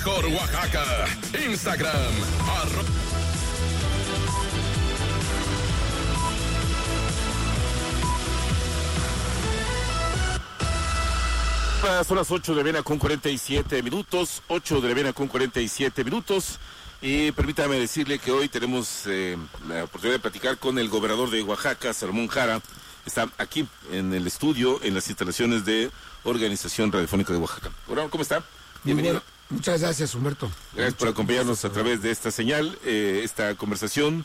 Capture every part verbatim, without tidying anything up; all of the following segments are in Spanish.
Mejor Oaxaca, Instagram, arro... Son las ocho de la mañana con cuarenta y siete minutos, ocho de la mañana con cuarenta y siete minutos, y permítame decirle que hoy tenemos eh, la oportunidad de platicar con el gobernador de Oaxaca, Salomón Jara. Está aquí en el estudio, en las instalaciones de Organización Radiofónica de Oaxaca. Gobernador, ¿cómo está? Bienvenido. Bueno, muchas gracias, Humberto. Gracias por acompañarnos a través de esta señal. Eh, esta conversación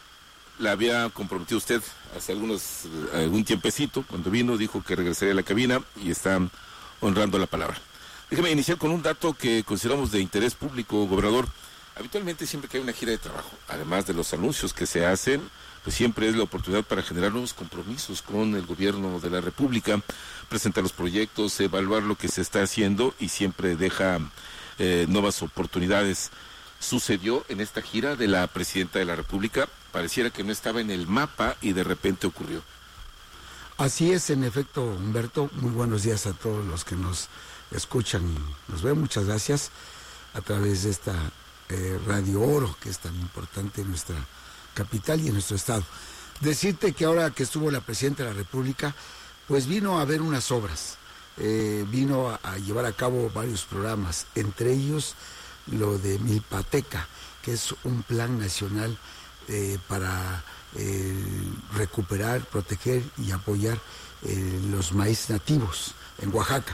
la había comprometido usted hace algunos, algún tiempecito. Cuando vino dijo que regresaría a la cabina y está honrando la palabra. Déjeme iniciar con un dato que consideramos de interés público, gobernador. Habitualmente siempre que hay una gira de trabajo, además de los anuncios que se hacen, pues siempre es la oportunidad para generar nuevos compromisos con el gobierno de la República, presentar los proyectos, evaluar lo que se está haciendo y siempre deja eh, nuevas oportunidades. Sucedió en esta gira de la Presidenta de la República, pareciera que no estaba en el mapa y de repente ocurrió. Así es, en efecto, Humberto. Muy buenos días a todos los que nos escuchan y nos ven. Muchas gracias a través de esta eh, Radio Oro, que es tan importante en nuestra capital y en nuestro estado. Decirte que ahora que estuvo la Presidenta de la República, pues vino a ver unas obras, eh, vino a, a llevar a cabo varios programas, entre ellos lo de Milpateca, que es un plan nacional eh, para eh, recuperar, proteger y apoyar eh, los maíz nativos en Oaxaca.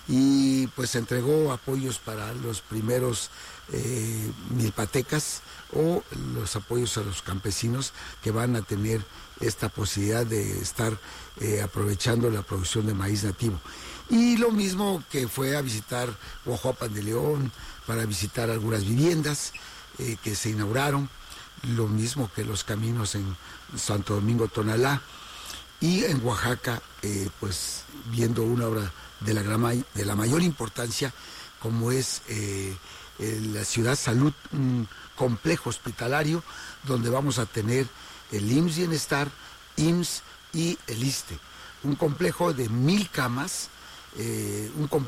Y pues entregó apoyos para los primeros eh, milpatecas o los apoyos a los campesinos que van a tener esta posibilidad de estar eh, aprovechando la producción de maíz nativo. Y lo mismo que fue a visitar Huajuapan de León, para visitar algunas viviendas eh, que se inauguraron, lo mismo que los caminos en Santo Domingo Tonalá, y en Oaxaca, eh, pues viendo una obra de la, gran, de la mayor importancia, como es eh, la Ciudad Salud, un complejo hospitalario donde vamos a tener el I M S S Bienestar, I M S S y el ISSSTE, un complejo de mil camas, eh, un,